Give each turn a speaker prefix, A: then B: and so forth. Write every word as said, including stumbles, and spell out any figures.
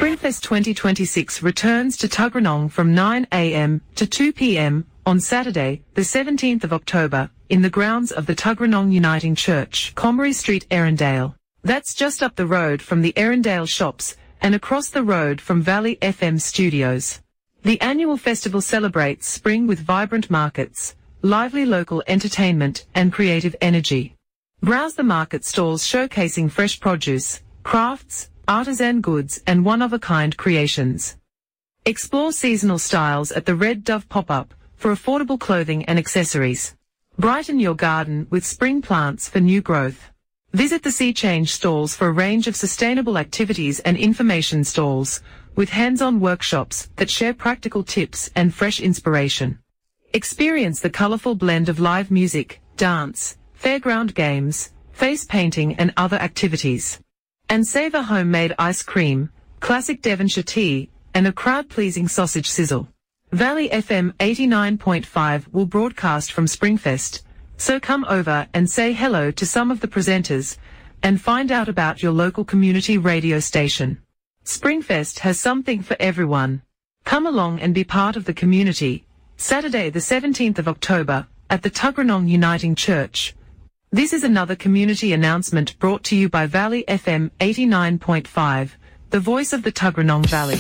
A: Springfest twenty twenty-six returns to Tuggeranong from nine a m to two p m on Saturday, the seventeenth of October, in the grounds of the Tuggeranong Uniting Church, Comrie Street, Erindale. That's just up the road from the Erindale shops and across the road from Valley F M studios. The annual festival celebrates spring with vibrant markets, lively local entertainment and creative energy. Browse the market stalls showcasing fresh produce, crafts, artisan goods and one-of-a-kind creations. Explore seasonal styles at the Red Dove pop-up for affordable clothing and accessories. Brighten your garden with spring plants for new growth. Visit the Sea Change stalls for a range of sustainable activities and information stalls with hands-on workshops that share practical tips and fresh inspiration. Experience the colorful blend of live music, dance, fairground games, face painting and other activities. And savor homemade ice cream, classic Devonshire tea, and a crowd-pleasing sausage sizzle. Valley F M eighty-nine point five will broadcast from Springfest, so come over and say hello to some of the presenters and find out about your local community radio station. Springfest has something for everyone. Come along and be part of the community. Saturday the seventeenth of October at the Tuggeranong Uniting Church. This is another community announcement brought to you by Valley F M eighty-nine point five, the voice of the Tuggeranong Valley.